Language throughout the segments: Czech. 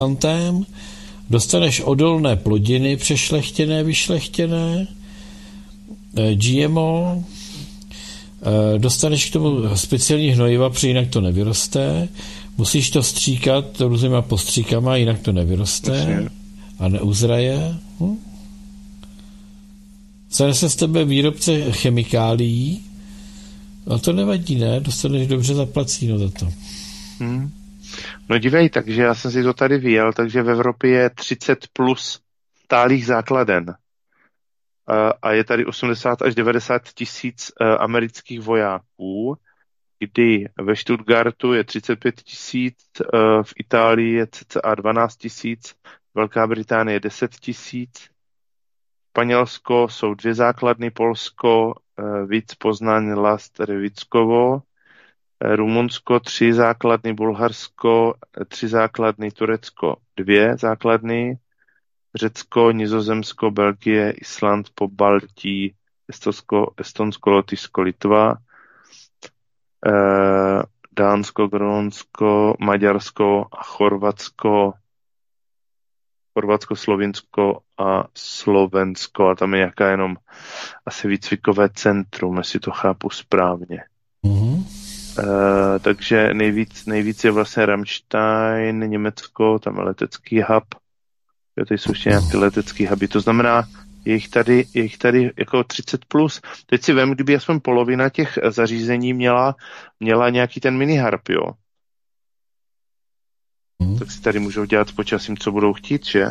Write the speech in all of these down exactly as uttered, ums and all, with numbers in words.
dostaneš odolné plodiny přešlechtěné, vyšlechtěné, G M O, dostaneš k tomu speciální hnojiva, protože jinak to nevyroste, musíš to stříkat různýma postříkama, jinak to nevyroste a neuzraje. Hm? Stane se z tebe výrobce chemikálií, ale to nevadí, ne? Dostaneš dobře zaplacíno za to. Hmm. No dívej, takže já jsem si to tady vyjel, takže v Evropě je třicet plus stálých základen. A je tady osmdesát až devadesát tisíc amerických vojáků, kdy ve Stuttgartu je třicet pět tisíc, v Itálii je cca dvanáct tisíc, Velká Británie deset tisíc, Španělsko jsou dvě základny, Polsko, Víc, Poznaň, Last, Vickovo, Rumunsko tři základny, Bulharsko tři základny, Turecko dvě základny, Řecko, Nizozemsko, Belgie, Island, Pobaltí, Estonsko, Estonsko, Lotyšsko, Litva, eh, Dánsko, Grónsko, Maďarsko a Chorvatsko, Chorvatsko, Slovinsko a Slovensko. A tam je jaká jenom asi výcvikové centrum, jestli to chápu správně. Mm-hmm. Eh, takže nejvíc, nejvíc je vlastně Rammstein, Německo, tam je letecký hub. Tady jsou ještě nějaké letecké huby. To znamená, je jich tady, je jich tady jako třicet plus. Teď si vem, kdyby aspoň polovina těch zařízení měla, měla nějaký ten mini-harp, jo. Hmm. Tak si tady můžou dělat s počasím, co budou chtít, že?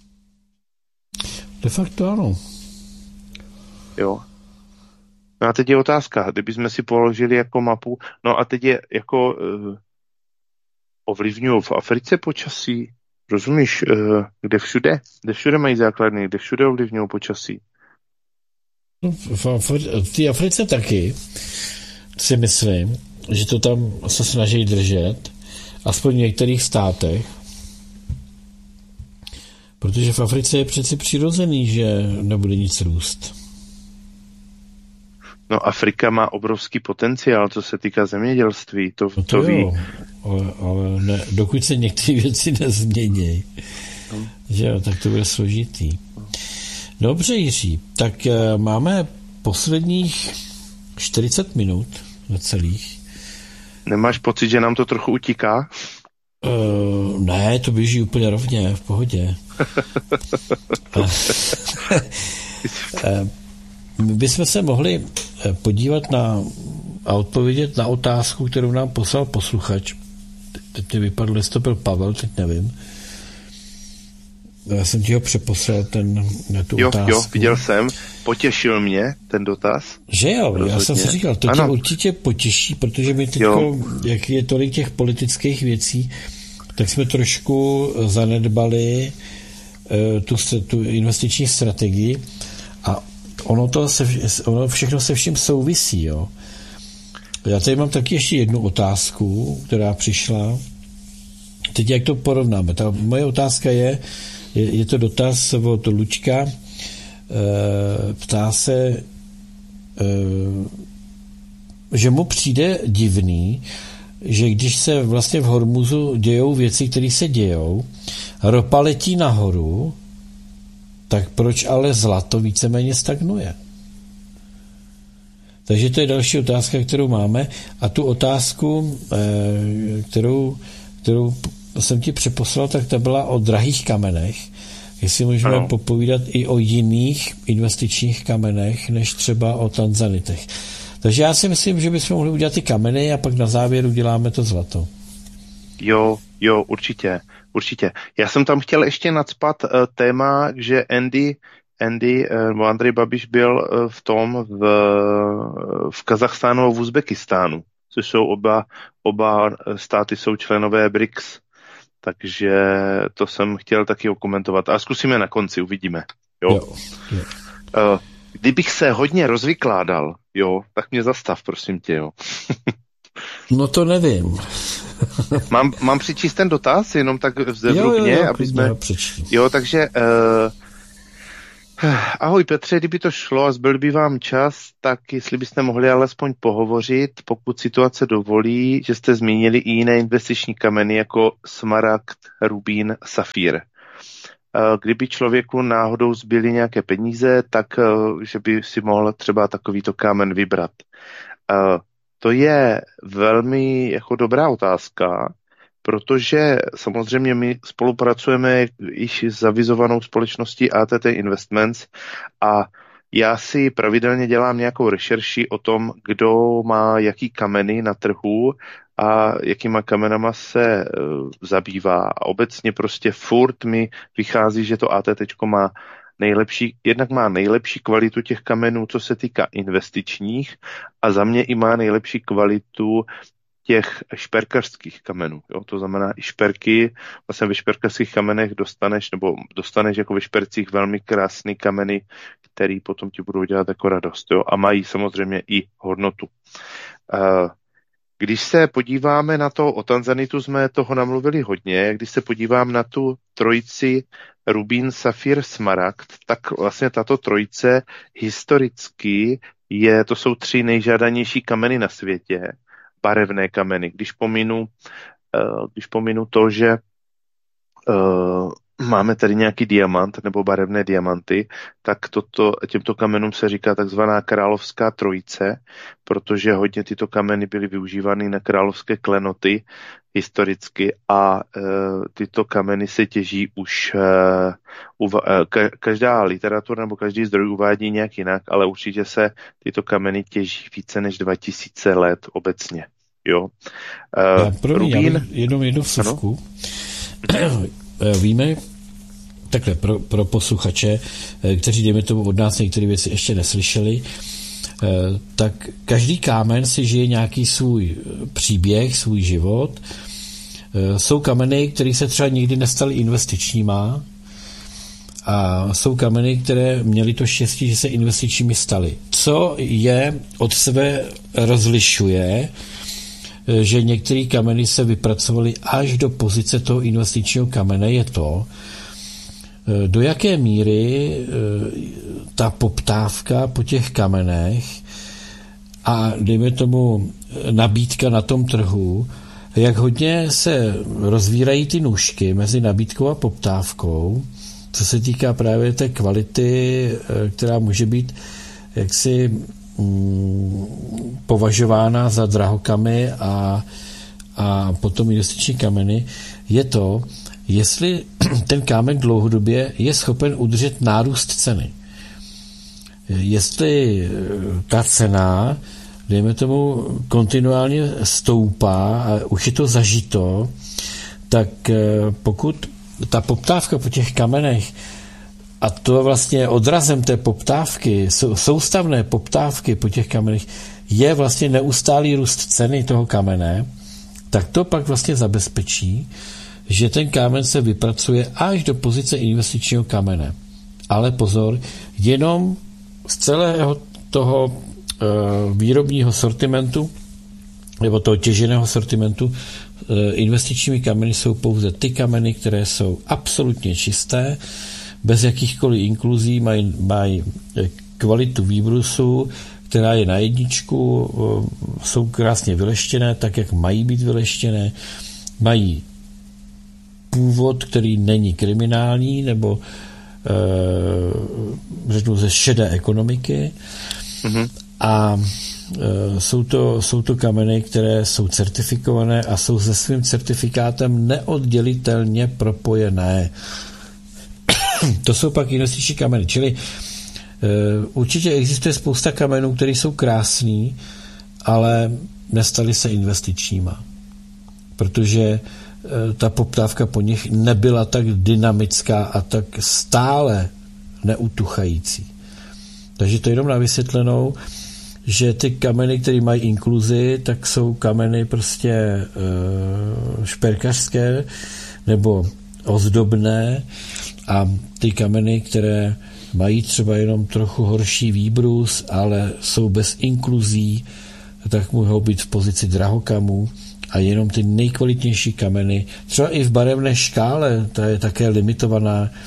De facto ano. Jo. No a teď je otázka, kdybychom si položili jako mapu, no a teď je jako uh, ovlivňují v Africe počasí, rozumíš, uh, kde všude, kde všude mají základny, kde všude ovlivňují počasí. No, v, Afri- v té Africe taky si myslím, že to tam se snaží držet, aspoň v některých státech, protože v Africe je přeci přirozený, že nebude nic růst. No Afrika má obrovský potenciál, co se týká zemědělství, to, no to, to ví. Ale, ale ne, dokud se některé věci nezmění, no. že jo, tak to bude složitý. Dobře, Jiří, tak uh, máme posledních čtyřicet minut na celých. Nemáš pocit, že nám to trochu utíká? Uh, ne, to běží úplně rovně, v pohodě. uh, my bychom se mohli podívat na a odpovědět na otázku, kterou nám poslal posluchač. Teď mi vypadl, jestli to byl Pavel, teď nevím. Já jsem ti ho přeposlal ten, na tu jo, otázku. Jo, viděl jsem. Potěšil mě ten dotaz. Že jo, rozhodně. Já jsem si říkal, to ano. Tě určitě potěší, protože my teď, jak je tolik těch politických věcí, tak jsme trošku zanedbali uh, tu, tu investiční strategii a ono to se, ono všechno se vším souvisí, jo. Já tady mám taky ještě jednu otázku, která přišla. Teď jak to porovnáme? Ta moje otázka je, je, je to dotaz od Lučka, e, ptá se, e, že mu přijde divný, že když se vlastně v Hormuzu dějou věci, které se dějou, ropa letí nahoru, tak proč ale zlato víceméně stagnuje? Takže to je další otázka, kterou máme. A tu otázku, kterou, kterou jsem ti přeposlal, tak ta byla o drahých kamenech. Jestli můžeme ano. popovídat i o jiných investičních kamenech, než třeba o tanzanitech. Takže já si myslím, že bychom mohli udělat ty kameny a pak na závěr uděláme to zlato. Jo, jo, určitě. Určitě. Já jsem tam chtěl ještě nacpat uh, téma, že Andy, Andy uh, Andrej Babiš byl uh, v tom v, v Kazachstánu a v Uzbekistánu, což jsou oba, oba státy jsou členové B R I C S. Takže to jsem chtěl taky okomentovat. A zkusíme na konci, uvidíme. Jo? Jo, jo. Uh, kdybych se hodně rozvykládal, jo, tak mě zastav, prosím tě, jo. No to nevím. mám, mám přečíst ten dotaz, jenom tak vzevlubně, aby jsme... Jo, takže uh, Ahoj Petře, kdyby to šlo a zbyl by vám čas, tak jestli byste mohli alespoň pohovořit, pokud situace dovolí, že jste zmínili i jiné investiční kameny jako smaragd, rubín, safír. Kdyby člověku náhodou zbyly nějaké peníze, tak že by si mohl třeba takovýto kámen vybrat. To je velmi jako dobrá otázka, protože samozřejmě my spolupracujeme již s avizovanou společností A T T Investments a já si pravidelně dělám nějakou rešerši o tom, kdo má jaký kameny na trhu a jakýma kamenama se uh, zabývá. A obecně prostě furt mi vychází, že to ATT má nejlepší, jednak má nejlepší kvalitu těch kamenů, co se týká investičních a za mě i má nejlepší kvalitu těch šperkařských kamenů. Jo? To znamená i šperky, vlastně ve šperkařských kamenech dostaneš, nebo dostaneš jako ve špercích velmi krásný kameny, který potom ti budou dělat jako radost. Jo? A mají samozřejmě i hodnotu. Uh, Když se podíváme na to, o Tanzanitu jsme toho namluvili hodně, když se podívám na tu trojici rubín, safír, smaragd, tak vlastně tato trojice historicky je, to jsou tři nejžádanější kameny na světě, barevné kameny. Když pominu, když pominu to, že máme tady nějaký diamant nebo barevné diamanty, tak toto, těmto kamenům se říká takzvaná královská trojice, protože hodně tyto kameny byly využívány na královské klenoty historicky a e, tyto kameny se těží už e, uva, e, ka, každá literatura nebo každý zdroj uvádí nějak jinak, ale určitě se tyto kameny těží více než dva tisíce let obecně. Jo. E, Promiň, Rubín, jenom jednu vsuvku. Víme, takhle pro, pro posluchače, kteří dejme tomu od nás některé věci ještě neslyšeli, tak každý kámen si žije nějaký svůj příběh, svůj život. Jsou kameny, které se třeba nikdy nestaly investičníma a jsou kameny, které měly to štěstí, že se investičními staly. Co je od sebe rozlišuje, že některé kameny se vypracovaly až do pozice toho investičního kamene, je to, do jaké míry ta poptávka po těch kamenech a dejme tomu nabídka na tom trhu, jak hodně se rozvírají ty nůžky mezi nabídkou a poptávkou, co se týká právě té kvality, která může být jaksi považována za drahokamy a, a potom investiční kameny, je to, jestli ten kámen dlouhodobě je schopen udržet nárůst ceny. Jestli ta cena, dejme tomu, kontinuálně stoupá a už je to zažito, tak pokud ta poptávka po těch kamenech a to vlastně odrazem té poptávky, soustavné poptávky po těch kamenech je vlastně neustálý růst ceny toho kamene, tak to pak vlastně zabezpečí, že ten kámen se vypracuje až do pozice investičního kamene. Ale pozor, jenom z celého toho e, výrobního sortimentu nebo toho těženého sortimentu e, investičními kameny jsou pouze ty kameny, které jsou absolutně čisté, bez jakýchkoliv inkluzí, mají, mají kvalitu výbrusu, která je na jedničku, jsou krásně vyleštěné, tak jak mají být vyleštěné, mají původ, který není kriminální, nebo e, řeknu ze šedé ekonomiky. Mm-hmm. A e, jsou, to, jsou to kameny, které jsou certifikované a jsou se svým certifikátem neoddělitelně propojené. To jsou pak investiční kameny. Čili e, určitě existuje spousta kamenů, které jsou krásný, ale nestaly se investičníma. Protože e, ta poptávka po nich nebyla tak dynamická a tak stále neutuchající. Takže to jenom na vysvětlenou, že ty kameny, které mají inkluzi, tak jsou kameny prostě e, šperkařské nebo ozdobné, a ty kameny, které mají třeba jenom trochu horší výbrus, ale jsou bez inkluzí, tak mohou být v pozici drahokamů a jenom ty nejkvalitnější kameny, třeba i v barevné škále, ta je také limitovaná,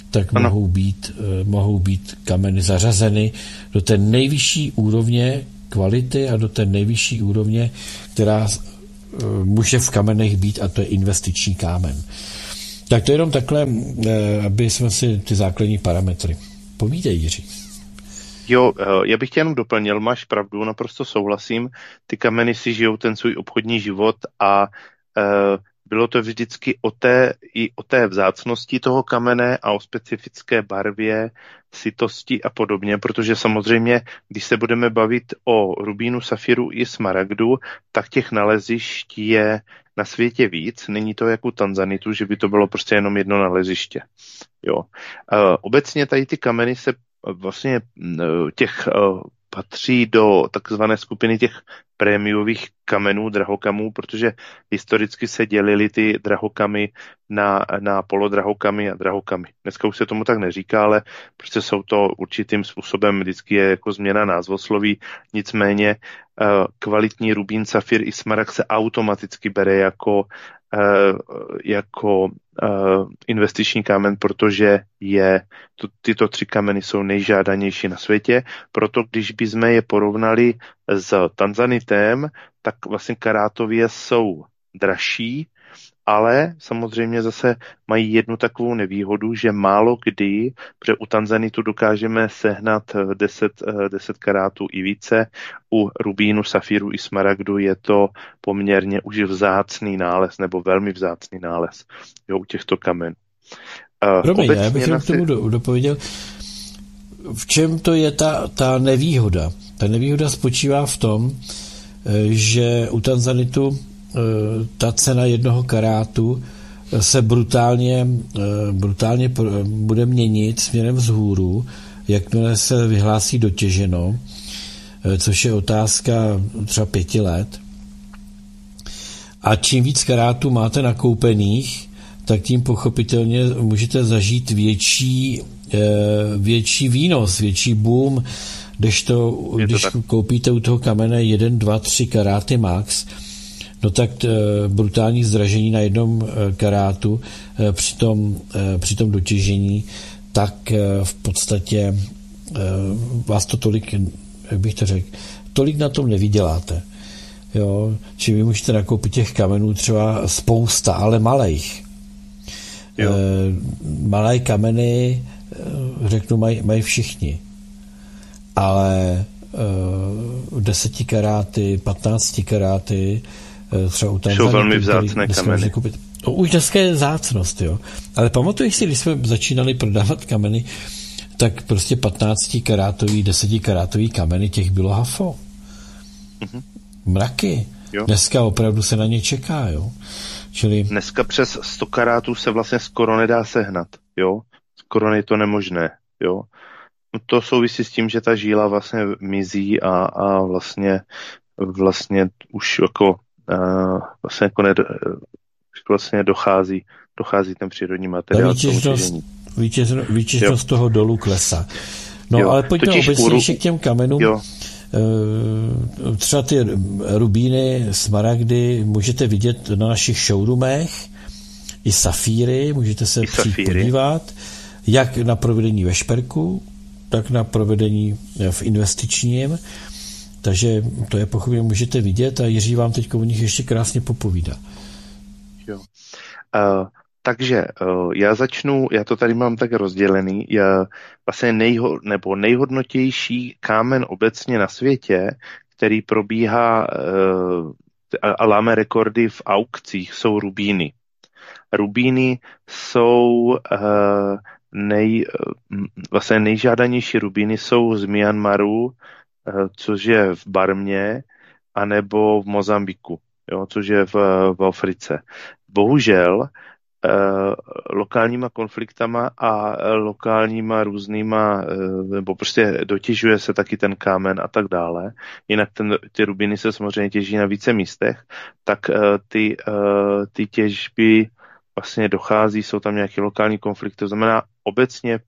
tak mohou být, mohou být kameny zařazeny do té nejvyšší úrovně kvality a do té nejvyšší úrovně, která může v kamenech být, a to je investiční kámen. Tak to jenom takhle, aby jsme si ty základní parametry. Povídej, Jiří. Jo, já bych tě jenom doplnil, máš pravdu, naprosto souhlasím. Ty kameny si žijou ten svůj obchodní život a bylo to vždycky o té, i o té vzácnosti toho kamene a o specifické barvě, sytosti a podobně, protože samozřejmě, když se budeme bavit o rubínu, safiru i smaragdu, tak těch nalezišť je na světě víc. Není to jako Tanzanitu, že by to bylo prostě jenom jedno naleziště. Jo. Obecně tady ty kameny se vlastně těch patří do takzvané skupiny těch prémiových kamenů, drahokamů, protože historicky se dělily ty drahokamy na, na polodrahokamy a drahokamy. Dneska už se tomu tak neříká, ale prostě jsou to určitým způsobem, vždycky je jako změna názvosloví, nicméně kvalitní rubín, safir i smaragd se automaticky bere jako jako investiční kámen, protože je, to, tyto tři kameny jsou nejžádanější na světě, proto když bychom je porovnali s tanzanitem, tak vlastně karátově jsou dražší, ale samozřejmě zase mají jednu takovou nevýhodu, že málo kdy, protože u tanzanitu dokážeme sehnat deset, deset karátů i více, u rubínu, safíru i smaragdu je to poměrně už vzácný nález, nebo velmi vzácný nález, jo, u těchto kamenů. Promiň, já bych jenom k tomu do, dopověděl, v čem to je ta, ta nevýhoda? Ta nevýhoda spočívá v tom, že u tanzanitu ta cena jednoho karátu se brutálně, brutálně bude měnit směrem vzhůru, jakmile se vyhlásí dotěženo, což je otázka třeba pěti let. A čím víc karátů máte nakoupených, tak tím pochopitelně můžete zažít větší, větší výnos, větší boom, když, to, když koupíte u toho kamene jeden, dva, tři karáty max, no tak t, brutální zdražení na jednom karátu při tom, při tom dotěžení, tak v podstatě vás to tolik, jak bych to řekl, tolik na tom nevyděláte. Jo? Či vy můžete nakoupit těch kamenů třeba spousta, ale malejch. Jo. Malé kameny, řeknu, mají, mají všichni. Ale deseti karáty, patnácti karáty, třeba u Tanzanii, jsou velmi vzácné kameny. No, už dneska je vzácnost, jo. Ale pamatuješ si, když jsme začínali prodávat kameny, tak prostě patnáctikarátový, desetikarátový kameny, těch bylo hafo. Mm-hmm. Mraky. Jo. Dneska opravdu se na ně čeká, jo. Čili... Dneska přes sto karátů se vlastně skoro nedá sehnat, jo. Skoro je to nemožné, jo. To souvisí s tím, že ta žíla vlastně mizí a, a vlastně vlastně už jako uh, vlastně jako ne, vlastně dochází dochází ten přírodní materiál. Výtěžnost, výtěžnost, výtěžnost toho dolu klesá. No jo, ale pojďme obecnější k těm kamenům. Jo. Třeba ty rubíny, smaragdy můžete vidět na našich showroomech, i safíry, můžete se přijít podívat, jak na provedení ve šperku, tak na provedení v investičním. Takže to je pochopně můžete vidět a Jiří vám teď o nich ještě krásně popovídá. Jo. Uh, takže uh, já začnu, já to tady mám tak rozdělený, já vlastně nejho, nebo nejhodnotější kámen obecně na světě, který probíhá uh, a láme rekordy v aukcích, jsou rubíny. Rubíny jsou uh, nej, uh, vlastně nejžádanější rubíny jsou z Myanmaru, což je v Barmě, anebo v Mozambiku, jo, což je v, v Africe. Bohužel eh, lokálníma konfliktama a lokálníma různýma, eh, nebo prostě dotěžuje se taky ten kámen a tak dále. Jinak ten, ty rubiny se samozřejmě těží na více místech, tak eh, ty, eh, ty těžby vlastně dochází, jsou tam nějaké lokální konflikty, to znamená obecně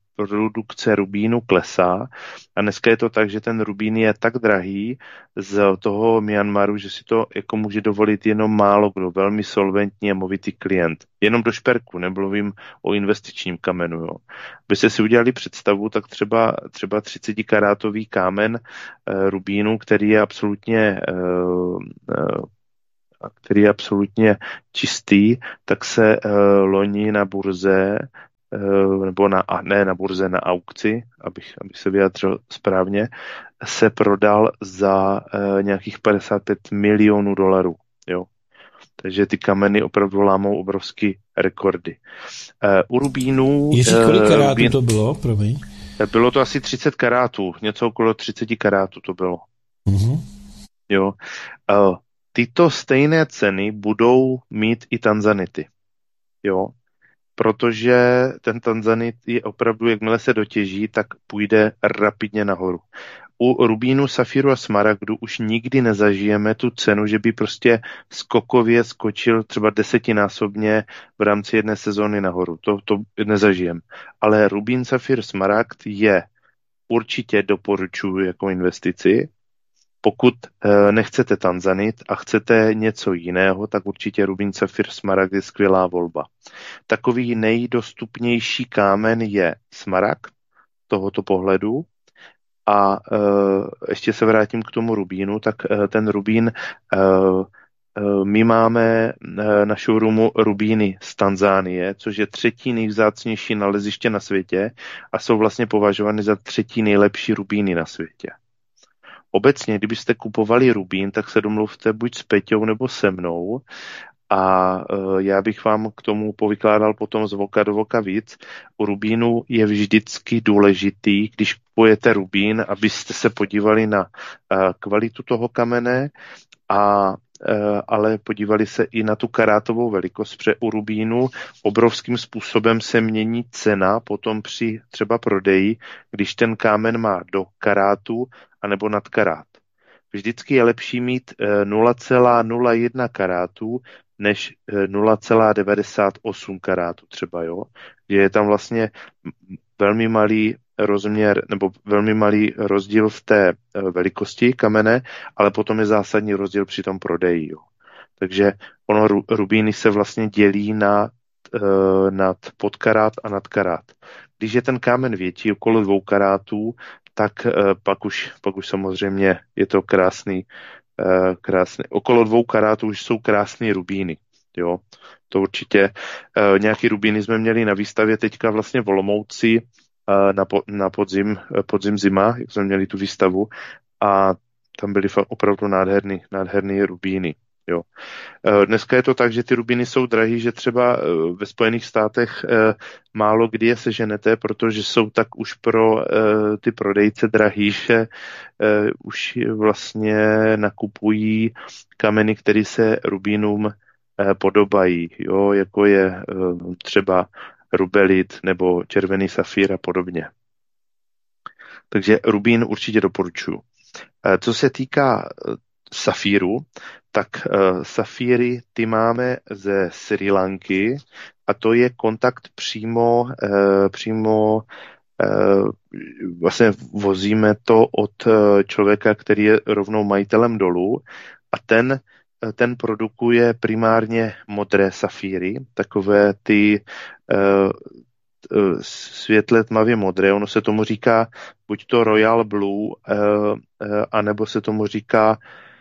produkce rubínu klesá a dneska je to tak, že ten rubín je tak drahý z toho Myanmaru, že si to jako může dovolit jenom málo kdo, velmi solventní a movitý klient. Jenom do šperku, nemluvím o investičním kamenu. Jo. Byste si udělali představu, tak třeba, třeba třicetikarátový kámen e, rubínu, který je absolutně e, e, který je absolutně čistý, tak se e, loni na burze nebo na, a ne na burze, na aukci, abych, abych se vyjádřil správně, se prodal za e, nějakých padesát pět milionů dolarů. Jo. Takže ty kameny opravdu lámou obrovský rekordy. E, u rubínů... Jestli kolik karátů rubín, to bylo, promiň? Bylo to asi třicet karátů, něco okolo třicet karátů to bylo. Mm-hmm. Jo. E, tyto stejné ceny budou mít i tanzanity. Jo. Protože ten tanzanit je opravdu, jakmile se dotěží, tak půjde rapidně nahoru. U rubínu, safíru a smaragdu už nikdy nezažijeme tu cenu, že by prostě skokově skočil třeba desetinásobně v rámci jedné sezóny nahoru. To, to nezažijeme. Ale rubín, safír, smaragd je určitě doporučuji jako investici. Pokud e, nechcete tanzanit a chcete něco jiného, tak určitě rubín, safír, smaragd je skvělá volba. Takový nejdostupnější kámen je smaragd tohoto pohledu a e, ještě se vrátím k tomu rubínu, tak e, ten rubín, e, e, my máme e, na showroomu rubíny z Tanzánie, což je třetí nejvzácnější naleziště na světě a jsou vlastně považovány za třetí nejlepší rubíny na světě. Obecně, kdybyste kupovali rubín, tak se domluvte buď s Peťou nebo se mnou a e, já bych vám k tomu povykládal potom z voka do voka víc. U rubínu je vždycky důležitý, když kupujete rubín, abyste se podívali na e, kvalitu toho kamene, a, e, ale podívali se i na tu karátovou velikost, protože u rubínu obrovským způsobem se mění cena potom při třeba prodeji, když ten kámen má do karátu anebo nad karát. Vždycky je lepší mít nula celá nula jedna karátů než nula celá devadesát osm karátů třeba, jo. Je tam vlastně velmi malý rozměr nebo velmi malý rozdíl v té velikosti kamene, ale potom je zásadní rozdíl při tom prodeji, jo. Takže ono rubíny se vlastně dělí na nad podkarát a nadkarát. Když je ten kámen větší, okolo dvou karátů, tak pak už, pak už samozřejmě je to krásný, krásný. Okolo dvou karátů už jsou krásné rubíny. Jo. To určitě. Nějaký rubíny jsme měli na výstavě teďka vlastně v Olomouci na, po, na podzim, podzim zima, jak jsme měli tu výstavu a tam byly opravdu nádherný, nádherný rubíny. Jo. Dneska je to tak, že ty rubíny jsou drahý, že třeba ve Spojených státech málo kdy je seženete, protože jsou tak už pro ty prodejce drahý, že už vlastně nakupují kameny, které se rubínům podobají, jo, jako je třeba rubelit nebo červený safír a podobně. Takže rubín určitě doporučuji. Co se týká safíru, tak uh, safíry ty máme ze Srí Lanky a to je kontakt přímo, uh, přímo uh, vlastně vozíme to od uh, člověka, který je rovnou majitelem dolu a ten, uh, ten produkuje primárně modré safíry, takové ty uh, světle tmavě modré, ono se tomu říká buď to Royal Blue, uh, uh, anebo se tomu říká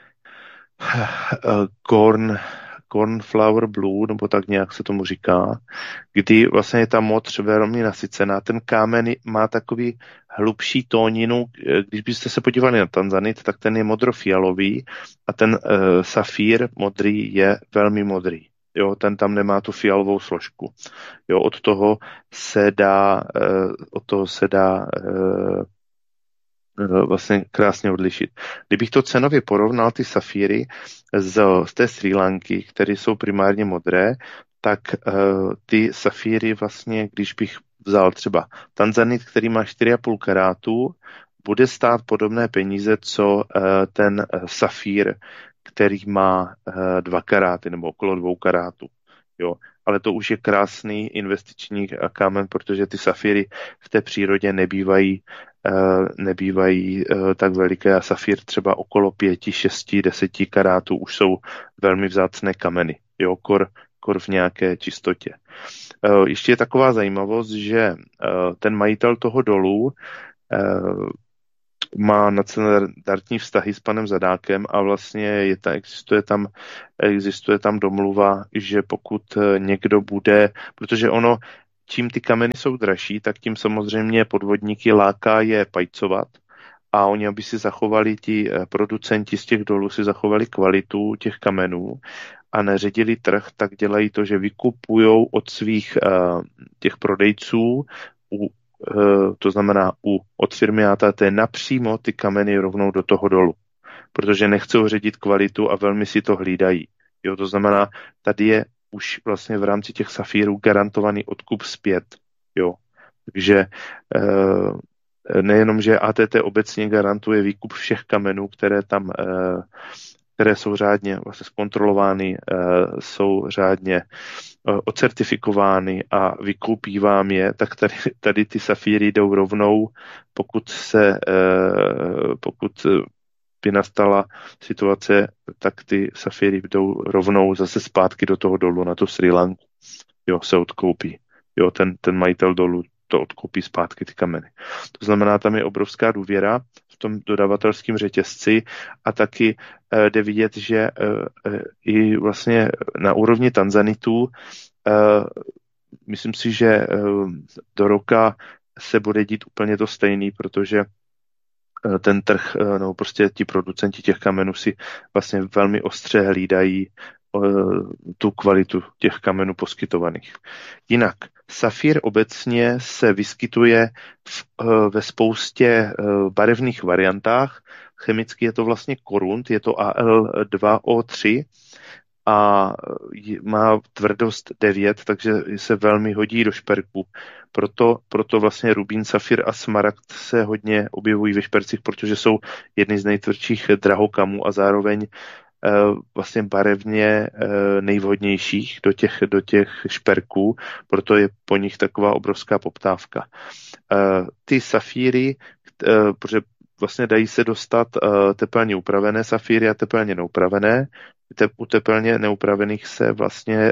corn, cornflower blue, nebo tak nějak se tomu říká, kdy vlastně je ta modř velmi nasycená. Ten kámen má takový hlubší tóninu, když byste se podívali na tanzanit, tak ten je modrofialový a ten uh, safír modrý je velmi modrý. Jo, ten tam nemá tu fialovou složku. Jo, od toho se dá, uh, od toho se dá uh, vlastně krásně odlišit. Kdybych to cenově porovnal, ty safíry z, z té Srí Lanky, které jsou primárně modré, tak uh, ty safíry vlastně, když bych vzal třeba tanzanit, který má čtyři a půl karátu, bude stát podobné peníze, co uh, ten uh, safír, který má uh, dva karáty nebo okolo dvou karátů. Jo. ale to už je krásný investiční kámen, protože ty safíry v té přírodě nebývají, nebývají tak veliké a safír třeba okolo pěti, šesti, deseti karátů už jsou velmi vzácné kameny, jo, kor, kor v nějaké čistotě. Ještě je taková zajímavost, že ten majitel toho dolu má nadstandardní vztahy s panem Zadákem a vlastně je ta, existuje, tam, existuje tam domluva, že pokud někdo bude, protože ono, čím ty kameny jsou dražší, tak tím samozřejmě podvodníky láká je pajcovat a oni, aby si zachovali ti producenti z těch dolů, si zachovali kvalitu těch kamenů a neředili trh, tak dělají to, že vykupujou od svých uh, těch prodejců u to znamená u, od firmy á té té napřímo ty kameny rovnou do toho dolu, protože nechcou ředit kvalitu a velmi si to hlídají. Jo, to znamená, tady je už vlastně v rámci těch safírů garantovaný odkup zpět. Jo. Takže nejenom, že á té té obecně garantuje výkup všech kamenů, které tam které jsou řádně vlastně zkontrolovány, jsou řádně ocertifikovány a vykoupí vám je, tak tady, tady ty safíry jdou rovnou, pokud se, pokud by nastala situace, tak ty safíry jdou rovnou zase zpátky do toho dolu na tu Srí Lanku. Jo, se odkoupí. Jo, ten, ten majitel dolu to odkoupí zpátky ty kameny. To znamená, tam je obrovská důvěra v tom dodavatelském řetězci a taky eh, jde vidět, že eh, i vlastně na úrovni Tanzanitů eh, myslím si, že eh, do roka se bude dít úplně to stejný, protože eh, ten trh, eh, no prostě ti producenti těch kamenů si vlastně velmi ostře hlídají tu kvalitu těch kamenů poskytovaných. Jinak, safír obecně se vyskytuje v, ve spoustě barevných variantách. Chemicky je to vlastně korunt, je to á el dva ó tři a má tvrdost devět, takže se velmi hodí do šperků. Proto, proto vlastně rubín, safír a smaragd se hodně objevují ve špercích, protože jsou jedny z nejtvrdších drahokamů a zároveň vlastně barevně nejvhodnějších do těch, do těch šperků, proto je po nich taková obrovská poptávka. Ty safíry, protože vlastně dají se dostat tepelně upravené safíry a tepelně neupravené. U tepelně neupravených se vlastně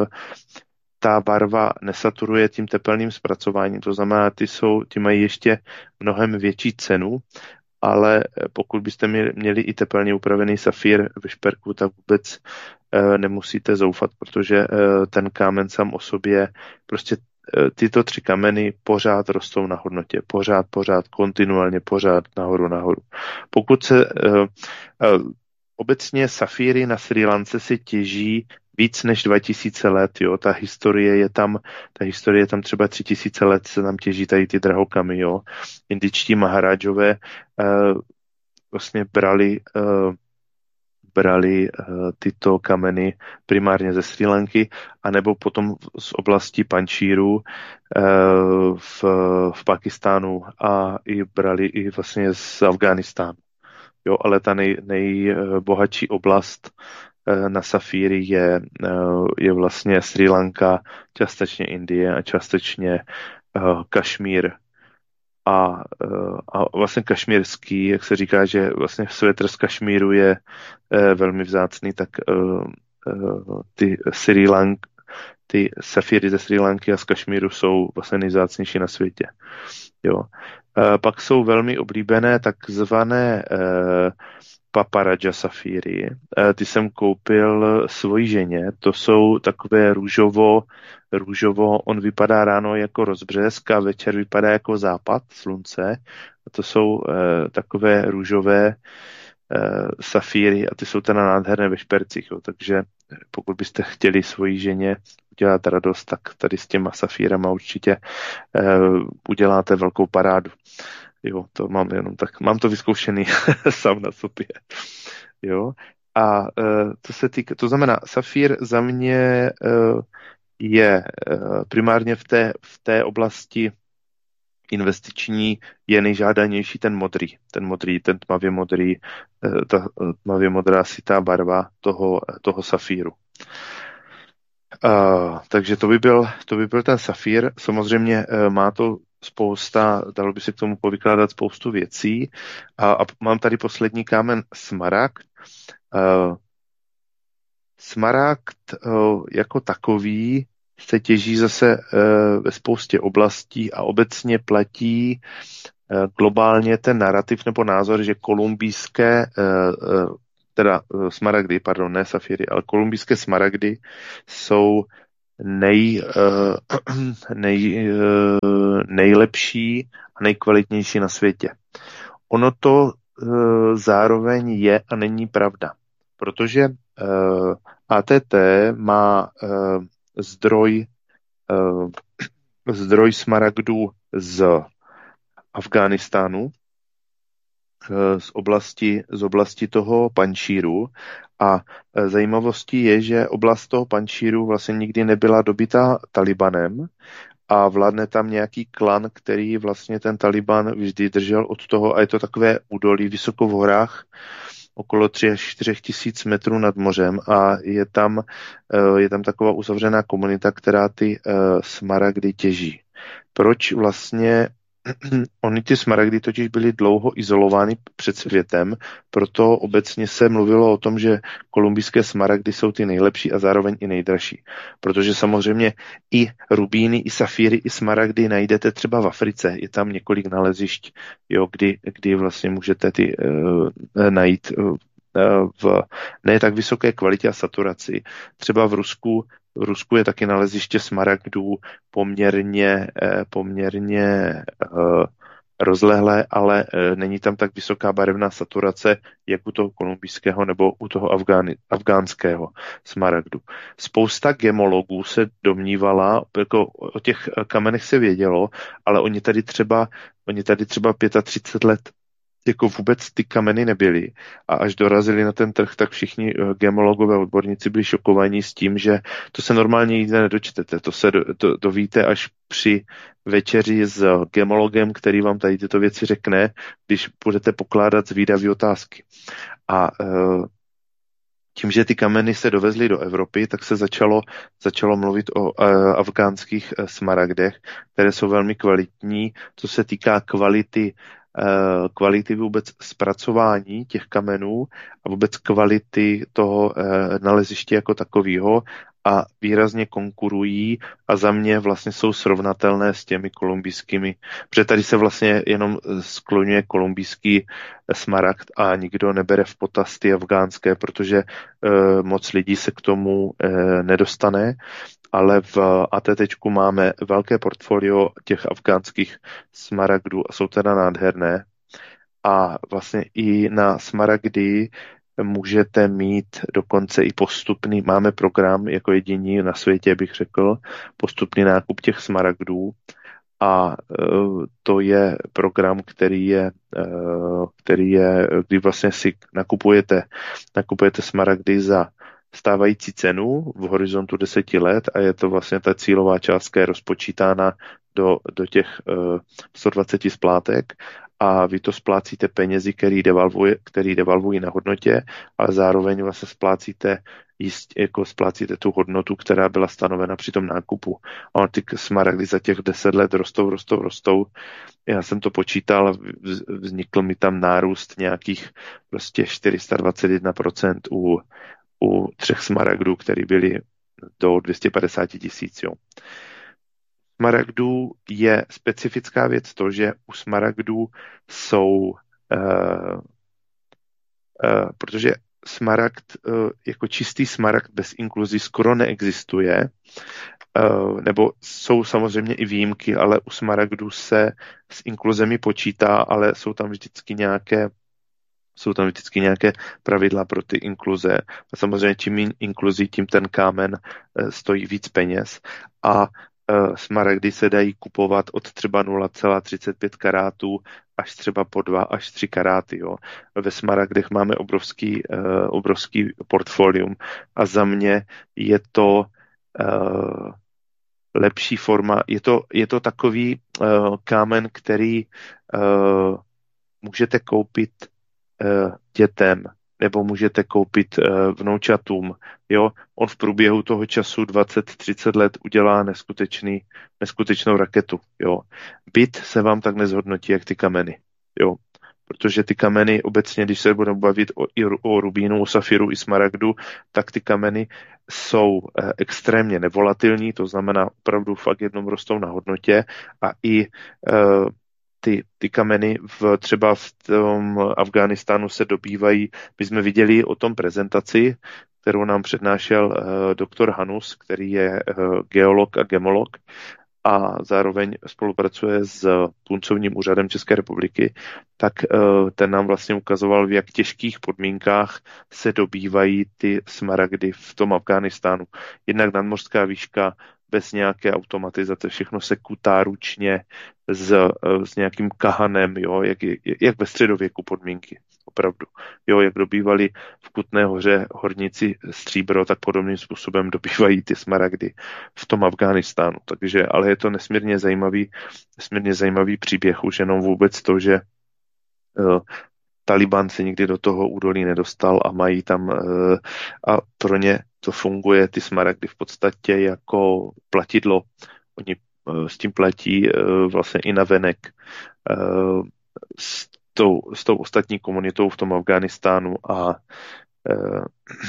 ta barva nesaturuje tím tepelným zpracováním, to znamená, ty, jsou, ty mají ještě mnohem větší cenu, ale pokud byste měli i tepelně upravený safír ve šperku, tak vůbec e, nemusíte zoufat, protože e, ten kámen sám o sobě, prostě e, tyto tři kameny pořád rostou na hodnotě, pořád, pořád, kontinuálně, pořád nahoru, nahoru. Pokud se e, e, obecně safíry na Srí Lance se těží víc než dva tisíce let, jo, ta historie je tam, ta historie je tam třeba tři tisíce let se tam těží tady ty drahokamy, jo. Indičtí maharážové uh, vlastně brali, uh, brali uh, tyto kameny primárně ze Srí Lanky, anebo potom z oblasti Pančíru uh, v, v Pakistánu a i brali i vlastně z Afghánistánu. Jo, ale ta nej, nejbohatší oblast na safíry je, je vlastně Srí Lanka, částečně Indie a částečně uh, Kašmír. A, uh, a vlastně kašmírský, jak se říká, že vlastně svetr z Kašmíru je uh, velmi vzácný, tak uh, uh, ty Srí Lank, ty safíry ze Srí Lanky a z Kašmíru jsou vlastně nejvzácnější na světě. Jo. Uh, pak jsou velmi oblíbené takzvané uh, Paparaja safíry. Ty jsem koupil svojí ženě. To jsou takové růžovo, růžovo, on vypadá ráno jako rozbřesk a večer vypadá jako západ slunce. A to jsou eh, takové růžové eh, safíry a ty jsou teda nádherné ve špercích. Jo. Takže pokud byste chtěli svojí ženě udělat radost, tak tady s těma safírama určitě eh, uděláte velkou parádu. Jo, to mám jenom tak, mám to vyzkoušený sám na sobě. Jo, a uh, to se týká, to znamená, safír za mě uh, je uh, primárně v té, v té oblasti investiční je nejžádanější ten modrý, ten modrý, ten tmavě modrý, uh, ta tmavě modrá sitá barva toho, toho safíru. Uh, takže to by, byl, to by byl ten safír. Samozřejmě uh, má to spousta, dalo by se k tomu povykládat spoustu věcí. A, a mám tady poslední kámen smaragd. Uh, smaragd uh, jako takový se těží zase uh, ve spoustě oblastí a obecně platí uh, globálně ten narrativ nebo názor, že kolumbijské uh, uh, teda uh, smaragdy, pardon, ne safíry, ale kolumbijské smaragdy jsou nej, uh, nej, uh, nejlepší a nejkvalitnější na světě. Ono to uh, zároveň je a není pravda, protože uh, A T T má uh, zdroj, uh, zdroj smaragdů z Afghánistánu, z oblasti, z oblasti toho Pančíru. A zajímavostí je, že oblast toho Pančíru vlastně nikdy nebyla dobyta Talibanem a vládne tam nějaký klan, který vlastně ten Taliban vždy držel od toho a je to takové údolí vysoko v horách, okolo tři až čtyři tisíc metrů nad mořem a je tam, je tam taková uzavřená komunita, která ty smaragdy těží. Proč vlastně Ony ty smaragdy totiž byly dlouho izolovány před světem, proto obecně se mluvilo o tom, že kolumbijské smaragdy jsou ty nejlepší a zároveň i nejdražší. Protože samozřejmě i rubíny, i safíry, i smaragdy najdete třeba v Africe. Je tam několik nalezišť, jo, kdy, kdy vlastně můžete ty uh, najít uh, v ne tak vysoké kvalitě a saturaci. Třeba v Rusku V Rusku je taky naleziště smaragdů poměrně, poměrně uh, rozlehlé, ale uh, není tam tak vysoká barevná saturace, jak u toho kolumbijského nebo u toho afgány, afgánského smaragdu. Spousta gemologů se domnívala, jako o těch kamenech se vědělo, ale oni tady třeba, oni tady třeba třicet pět let jako vůbec ty kameny nebyly a až dorazili na ten trh, tak všichni gemologové odborníci byli šokovaní s tím, že to se normálně nikde nedočtete, to se do, to, dovíte až při večeři s gemologem, který vám tady tyto věci řekne, když budete pokládat zvídavé otázky. A uh, tím, že ty kameny se dovezly do Evropy, tak se začalo, začalo mluvit o uh, afgánských uh, smaragdech, které jsou velmi kvalitní, co se týká kvality kvality vůbec zpracování těch kamenů a vůbec kvality toho naleziště jako takového a výrazně konkurují a za mě vlastně jsou srovnatelné s těmi kolumbijskými, protože tady se vlastně jenom skloňuje kolumbijský smaragd a nikdo nebere v potaz ty afgánské, protože uh, moc lidí se k tomu uh, nedostane, ale v A T T máme velké portfolio těch afgánských smaragdů a jsou teda nádherné a vlastně i na smaragdy můžete mít dokonce i postupný, máme program jako jediný na světě, bych řekl, postupný nákup těch smaragdů a uh, to je program, který je, uh, který je, kdy vlastně si nakupujete, nakupujete smaragdy za stávající cenu v horizontu deseti let a je to vlastně ta cílová částka je rozpočítána do, do těch uh, sto dvacet splátek a vy to splácíte penězi, který, devalvuje, který devalvují na hodnotě, ale zároveň vlastně splácíte, jist, jako splácíte tu hodnotu, která byla stanovena při tom nákupu. A ty smaragdy za těch deset let rostou, rostou, rostou. Já jsem to počítal, vznikl mi tam nárůst nějakých prostě čtyři sta dvacet jedna procent u u třech smaragdů, které byly do dvě stě padesát tisíc. Jo. Smaragdů je specifická věc to, že u smaragdů jsou, uh, uh, protože smaragd, uh, jako čistý smaragd bez inkluzí skoro neexistuje, uh, nebo jsou samozřejmě i výjimky, ale u smaragdů se s inkluzemi počítá, ale jsou tam vždycky nějaké Jsou tam vždycky nějaké pravidla pro ty inkluze. A samozřejmě čím inkluzí, tím ten kámen stojí víc peněz. A smaragdy se dají kupovat od třeba nula celá třicet pět karátů až třeba po dva až tři karáty. Jo. Ve smaragdech máme obrovský, obrovský portfolium a za mě je to uh, lepší forma. Je to, je to takový uh, kámen, který uh, můžete koupit dětem nebo můžete koupit uh, vnoučatům. Jo? On v průběhu toho času dvacet třicet let udělá neskutečný, neskutečnou raketu. Jo? Byt se vám tak nezhodnotí, jak ty kameny. Jo? Protože ty kameny obecně, když se budeme bavit o, o rubínu, o safiru i smaragdu, tak ty kameny jsou eh, extrémně nevolatilní, to znamená opravdu fakt jednou rostou na hodnotě a i eh, ty, ty kameny v, třeba v tom Afghánistánu se dobývají. My jsme viděli o tom prezentaci, kterou nám přednášel eh, doktor Hanus, který je eh, geolog a gemolog a zároveň spolupracuje s puncovním úřadem České republiky, tak uh, ten nám vlastně ukazoval, v jak těžkých podmínkách se dobývají ty smaragdy v tom Afghánistánu. Jednak nadmořská výška, bez nějaké automatizace, všechno se kutá ručně s, s nějakým kahanem, jo, jak, jak ve středověku podmínky, opravdu. Jo, jak dobývali v Kutné Hoře horníci stříbro, tak podobným způsobem dobývají ty smaragdy v tom Afghánistánu. Takže, ale je to nesmírně zajímavý, nesmírně zajímavý příběh, už jenom vůbec to, že uh, Taliban se nikdy do toho údolí nedostal a mají tam uh, a pro ně to funguje, ty smaragdy v podstatě jako platidlo. Oni uh, s tím platí uh, vlastně i navenek uh, s, tou, s tou ostatní komunitou v tom Afghánistánu a uh,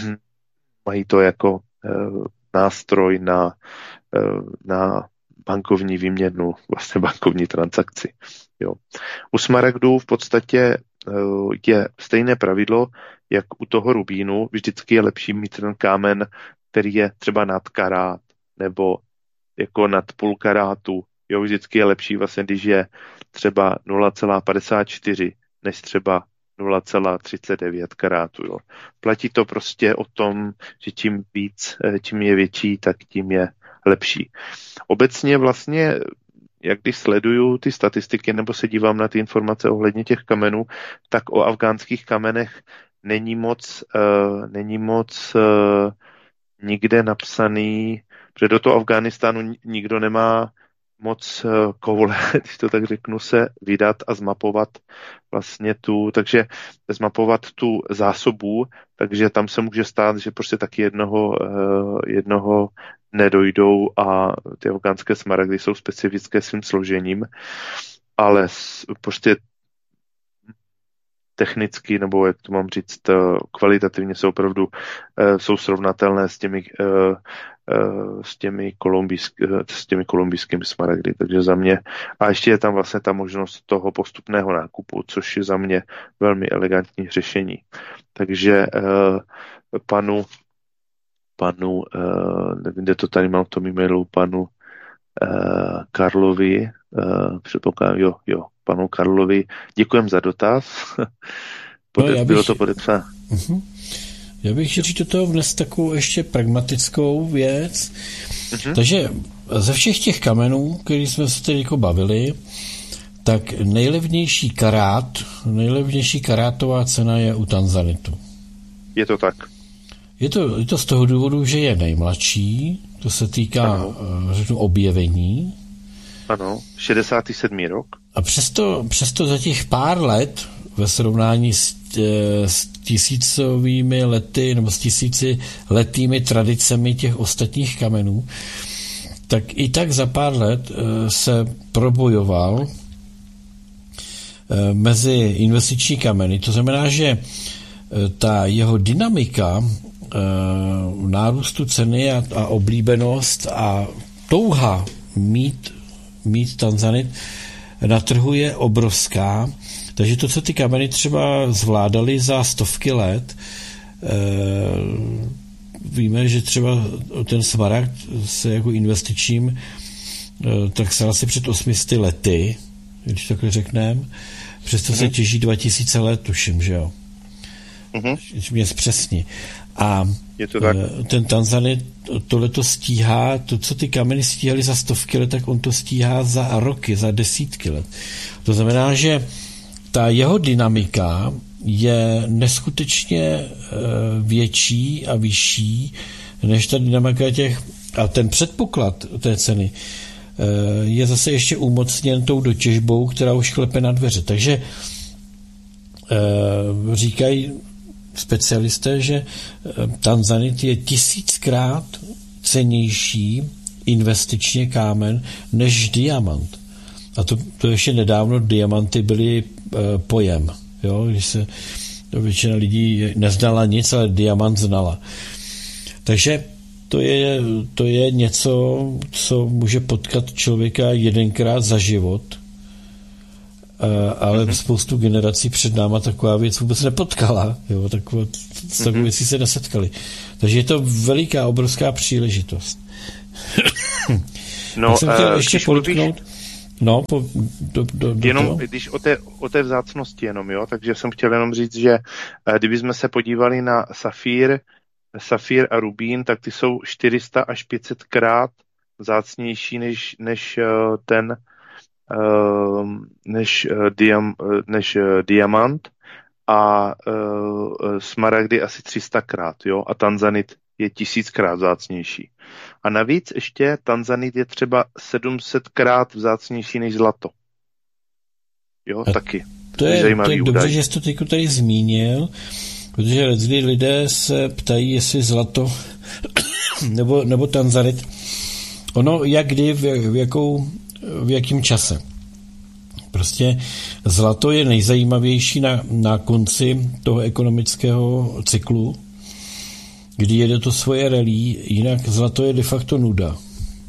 mají to jako uh, nástroj na, uh, na bankovní výměnu, vlastně bankovní transakci. Jo. U smaragdů v podstatě uh, je stejné pravidlo, jak u toho rubínu, vždycky je lepší mít ten kámen, který je třeba nad karát, nebo jako nad půl karátu. Jo, vždycky je lepší vlastně, když je třeba nula celá padesát čtyři, než třeba nula celá třicet devět karátu. Jo. Platí to prostě o tom, že čím víc, čím je větší, tak tím je lepší. Obecně vlastně, jak když sleduju ty statistiky nebo se dívám na ty informace ohledně těch kamenů, tak o afgánských kamenech není moc, uh, není moc uh, nikde napsaný, protože do toho Afghánistánu nikdo nemá moc uh, koule, když to tak řeknu, se vydat a zmapovat vlastně tu, takže zmapovat tu zásobu, takže tam se může stát, že prostě taky jednoho, uh, jednoho nedojdou a ty afgánské smaragdy jsou specifické svým složením, ale prostě technicky, nebo jak to mám říct, kvalitativně jsou opravdu jsou srovnatelné s těmi, s těmi, kolumbijsk, s těmi kolumbijskými smaragdy. Takže za mě, a ještě je tam vlastně ta možnost toho postupného nákupu, což je za mě velmi elegantní řešení. Takže panu panu, nevím, kde to tady mám v tom e-mailu, panu Karlovi, předpokládám, jo, jo, panu Karlovi. Děkujem za dotaz. Pode, no, bylo bych, to podepsáno. Uh-huh. Já bych říct do toho vnes takovou ještě pragmatickou věc. Uh-huh. Takže ze všech těch kamenů, který jsme se tady jako bavili, tak nejlevnější karát, nejlevnější karátová cena je u tanzanitu. Je to tak. Je to, je to z toho důvodu, že je nejmladší, to se týká, řeknu, objevení. Ano, šedesátý sedmý rok. A přesto, přesto za těch pár let ve srovnání s, s tisícovými lety nebo s tisíci letými tradicemi těch ostatních kamenů, tak i tak za pár let se probojoval mezi investiční kameny. To znamená, že ta jeho dynamika nárůstu ceny a, a oblíbenost a touha mít, mít tanzanit na trhu je obrovská. Takže to, co ty kameny třeba zvládaly za stovky let, e, víme, že třeba ten smaragd se jako investičním e, tak se asi před osmi sty lety, když takhle řekneme, přesto mm-hmm. se těží dva tisíce let, tuším, že jo? Mm-hmm. Mě zpřesni. A je to tak. Ten tanzanit tohleto stíhá, to, co ty kameny stíhaly za stovky let, tak on to stíhá za roky, za desítky let. To znamená, že ta jeho dynamika je neskutečně větší a vyšší než ta dynamika těch, a ten předpoklad té ceny je zase ještě umocněn tou dotěžbou, která už klepe na dveře. Takže říkají, specialisté, že tanzanit je tisíckrát cenější investičně kámen než diamant. A to, to ještě nedávno diamanty byly e, pojem. Jo? Když se většina lidí neznala nic, ale diamant znala. Takže to je, to je něco, co může potkat člověka jedenkrát za život, e, ale mm-hmm. spoustu generací před náma taková věc vůbec nepotkala. Jo? Takové, s takovou mm-hmm. věcí se nesetkali. Takže je to veliká, obrovská příležitost. No, jsem chtěl uh, ještě podotknout. No, po, do, do, do jenom, toho. když o té, o té vzácnosti jenom, jo, takže jsem chtěl jenom říct, že kdybychom se podívali na safír, safír a rubín, tak ty jsou čtyři sta až pět set krát vzácnější než, než ten než, diam, než diamant a smaragdy asi tři sta krát, jo, a tanzanit je tisíckrát vzácnější. A navíc ještě tanzanit je třeba sedm set krát vzácnější než zlato. Jo, a taky. To je, to je dobře, že jsi to teď tady zmínil, protože lidé se ptají, jestli zlato nebo, nebo tanzanit. Ono jak kdy, v, v, jakou, v jakým čase. Prostě zlato je nejzajímavější na, na konci toho ekonomického cyklu, kdy jede to svoje rally, jinak zlato je de facto nuda.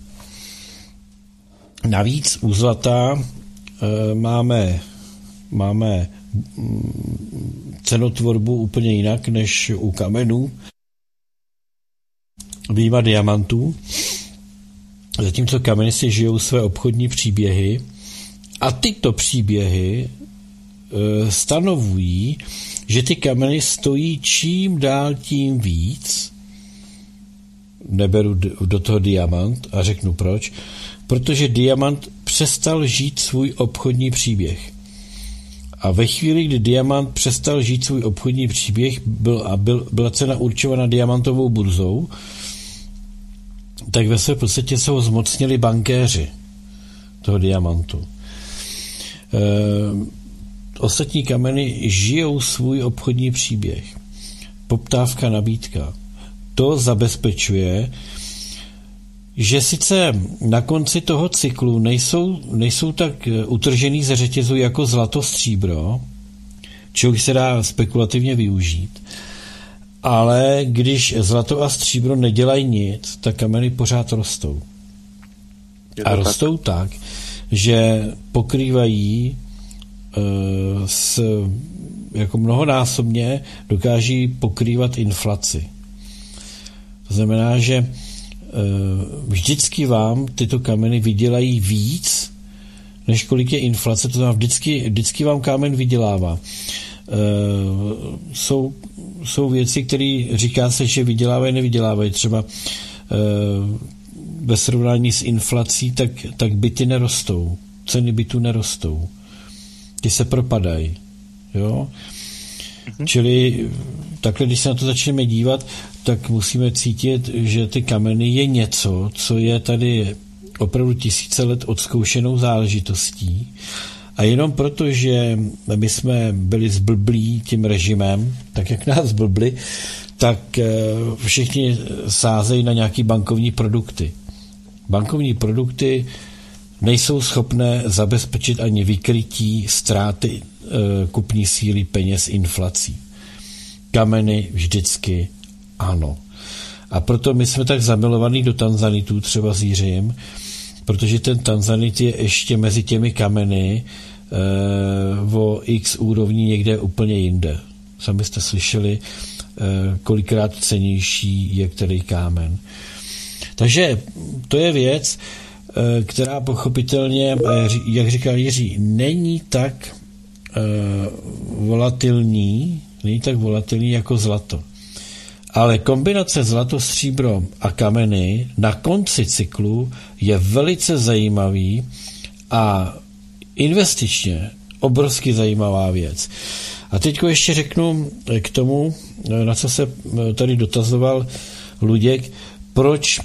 Navíc u zlata e, máme, máme cenotvorbu úplně jinak než u kamenů, vyjma diamantů, zatímco kameny si žijou své obchodní příběhy a tyto příběhy e, stanovují, že ty kameny stojí čím dál tím víc. Neberu do toho diamant a řeknu proč. Protože diamant přestal žít svůj obchodní příběh. A ve chvíli, kdy diamant přestal žít svůj obchodní příběh byl, a byl, byla cena určovaná diamantovou burzou, tak ve své podstatě se ho zmocnili bankéři toho diamantu. E, Ostatní kameny žijou svůj obchodní příběh. Poptávka, nabídka. To zabezpečuje, že sice na konci toho cyklu nejsou, nejsou tak utržený ze řetězu jako zlato, stříbro, čeho se dá spekulativně využít, ale když zlato a stříbro nedělají nic, tak kameny pořád rostou. A rostou tak, že pokrývají s, jako mnohonásobně dokáží pokrývat inflaci. To znamená, že vždycky vám tyto kameny vydělají víc, než kolik je inflace, to znamená vždycky, vždycky vám kámen vydělává. Jsou, jsou věci, které říká se, že vydělávají, nevydělávají. Třeba ve srovnání s inflací, tak, tak byty nerostou. Ceny bytů nerostou. Ty se propadají. Jo? Mm-hmm. Čili takhle, když se na to začneme dívat, tak musíme cítit, že ty kameny je něco, co je tady opravdu tisíce let odzkoušenou záležitostí. A jenom proto, že my jsme byli zblblí tím režimem, tak jak nás zblbli, tak všichni sázejí na nějaký bankovní produkty. Bankovní produkty nejsou schopné zabezpečit ani vykrytí ztráty e, kupní síly peněz inflací. Kameny vždycky ano. A proto my jsme tak zamilovaní do tanzanitů, třeba s Jiřím, protože ten tanzanit je ještě mezi těmi kameny e, o x úrovní někde úplně jinde. Sami jste slyšeli, e, kolikrát cenější je který kámen. Takže to je věc, která pochopitelně, jak říkal Jiří, není tak volatilní, není tak volatilní jako zlato. Ale kombinace zlato, stříbro a kameny na konci cyklu je velice zajímavý a investičně obrovsky zajímavá věc. A teď ještě řeknu k tomu, na co se tady dotazoval Luděk, proč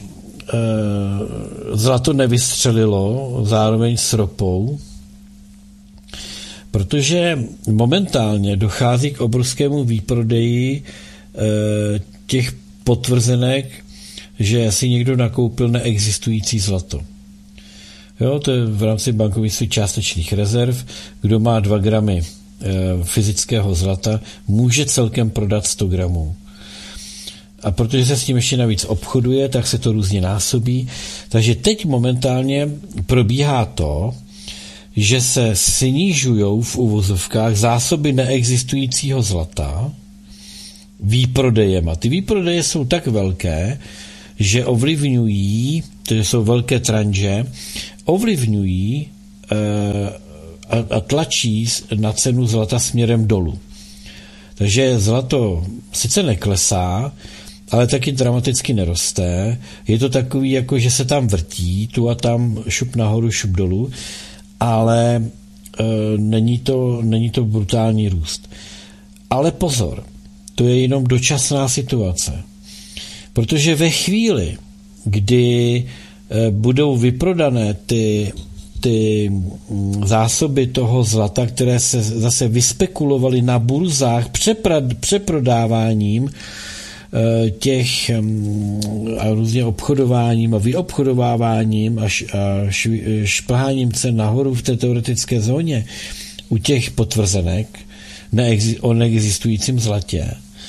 zlato nevystřelilo zároveň s ropou, Protože momentálně dochází k obrovskému výprodeji e, těch potvrzenek, že si někdo nakoupil neexistující zlato. Jo, to je v rámci bankovnictví částečných rezerv. Kdo má dva gramy e, fyzického zlata, může celkem prodat sto gramů. A protože se s tím ještě navíc obchoduje, tak se to různě násobí. Takže teď momentálně probíhá to, že se snižují v uvozovkách zásoby neexistujícího zlata výprodejem. A ty výprodeje jsou tak velké, že ovlivňují, to jsou velké tranže, ovlivňují e, a, a tlačí na cenu zlata směrem dolů. Takže zlato sice neklesá, ale taky dramaticky neroste. Je to takový, jako že se tam vrtí, tu a tam šup nahoru, šup dolů, ale e, není, to, není to brutální růst. Ale pozor, to je jenom dočasná situace. Protože ve chvíli, kdy e, budou vyprodané ty, ty zásoby toho zlata, které se zase vyspekulovaly na burzách přeprad, přeprodáváním e, těch a různě obchodováním a vyobchodováváním a, š, a š, šplháním cen nahoru v té teoretické zóně u těch potvrzenek neexi, o neexistujícím zlatě,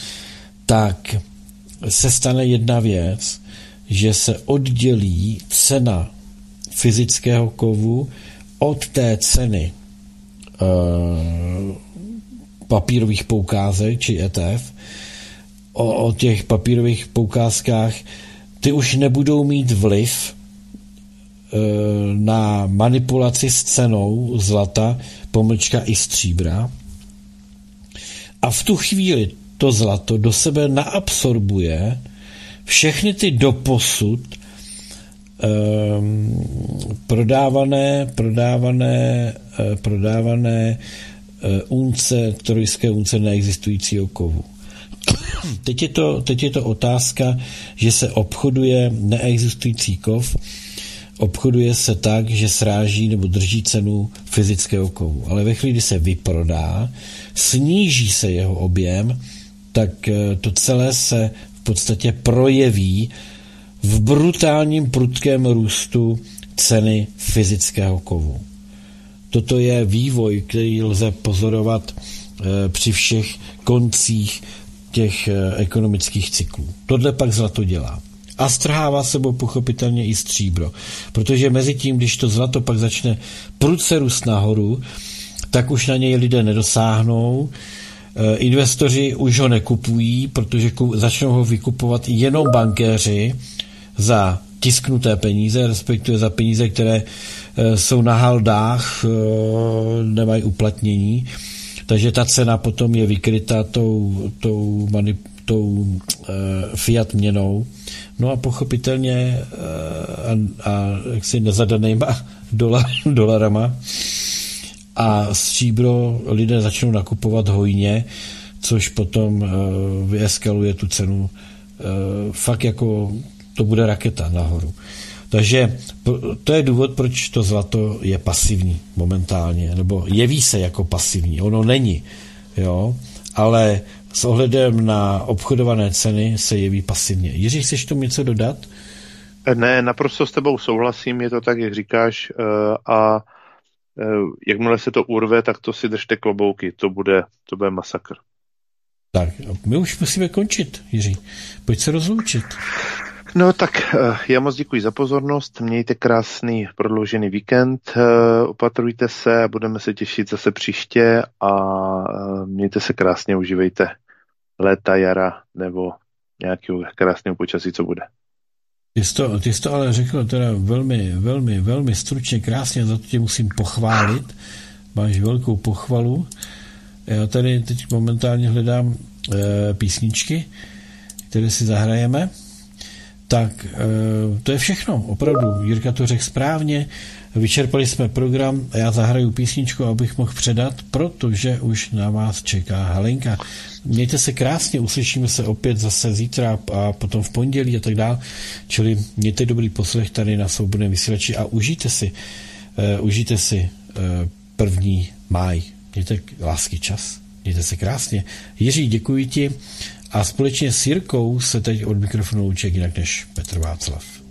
tak se stane jedna věc, že se oddělí cena fyzického kovu od té ceny e, papírových poukázek, či E T F. O, o těch papírových poukázkách ty už nebudou mít vliv e, na manipulaci s cenou zlata, pomlčka i stříbra. A v tu chvíli to zlato do sebe naabsorbuje všechny ty doposud um, prodávané, prodávané, uh, prodávané uh, unce, trojské unce neexistujícího kovu. Teď je, to, teď je to otázka, že se obchoduje neexistující kov, obchoduje se tak, že sráží nebo drží cenu fyzického kovu. Ale ve chvíli, kdy se vyprodá, sníží se jeho objem, tak to celé se v podstatě projeví v brutálním prudkém růstu ceny fyzického kovu. Toto je vývoj, který lze pozorovat při všech koncích těch ekonomických cyklů. Tohle pak zlato dělá. A strhává sebou pochopitelně i stříbro. Protože mezi tím, když to zlato pak začne prudce růst nahoru, tak už na něj lidé nedosáhnou. E, investoři už ho nekupují, protože ku, začnou ho vykupovat jenom bankéři za tisknuté peníze, respektive za peníze, které e, jsou na haldách, e, nemají uplatnění. Takže ta cena potom je vykryta tou, tou, manip, tou e, fiat měnou. No a pochopitelně e, a, a jaksi nezadanýma dolar, dolarama. A stříbro lidé začnou nakupovat hojně, což potom e, vyeskaluje tu cenu. E, fakt jako to bude raketa nahoru. Takže to je důvod, proč to zlato je pasivní momentálně, nebo jeví se jako pasivní. Ono není, jo, ale s ohledem na obchodované ceny se jeví pasivně. Jiří, chceš tomu něco dodat? Ne, naprosto s tebou souhlasím, je to tak, jak říkáš, a jakmile se to urve, tak to si držte klobouky, to bude, to bude masakr. Tak, my už musíme končit, Jiří. Pojď se rozloučit. No tak já moc děkuji za pozornost, mějte krásný prodloužený víkend, opatrujte se a budeme se těšit zase příště a mějte se krásně, užívejte léta, jara nebo nějakého krásného počasí, co bude. Ty jsi to, ty jsi to ale řekl teda velmi, velmi, velmi stručně, krásně, za to tě musím pochválit, máš velkou pochvalu. Já tady teď momentálně hledám e, písničky, které si zahrajeme. Tak to je všechno, opravdu. Jirka to řekl správně, vyčerpali jsme program a já zahraju písničku, abych mohl předat, protože už na vás čeká Helenka. Mějte se krásně, uslyšíme se opět zase zítra a potom v pondělí a tak dál, čili mějte dobrý poslech tady na Svobodném vysílači a užijte si, uh, užijte si uh, první máj. Mějte lásky čas. Mějte se krásně. Jiří, děkuji ti a společně s Jirkou se teď od mikrofonu loučí jinak než Petr Václav.